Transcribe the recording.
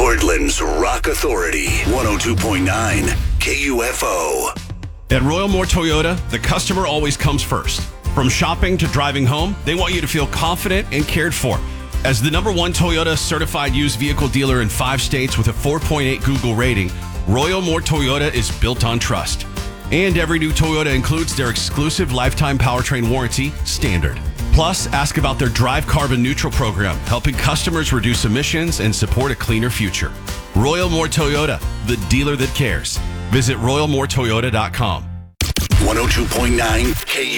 Portland's Rock Authority, 102.9 KUFO. At Royal Moore Toyota, the customer always comes first. From shopping to driving home, they want you to feel confident and cared for. As the #1 Toyota certified used vehicle dealer in 5 states with a 4.8 Google rating, Royal Moore Toyota is built on trust. And every new Toyota includes their exclusive lifetime powertrain warranty, Standard. Plus, ask about their Drive Carbon Neutral program, helping customers reduce emissions and support a cleaner future. Royal Moore Toyota, the dealer that cares. Visit royalmoretoyota.com. 102.9 KUFO.